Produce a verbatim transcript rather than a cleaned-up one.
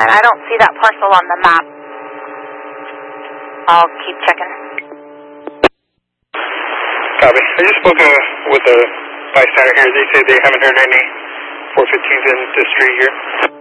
And I don't see that parcel on the map. I'll keep checking. Copy. I just spoke uh, with a bystander here. They say they haven't heard any four fifteens in the street here.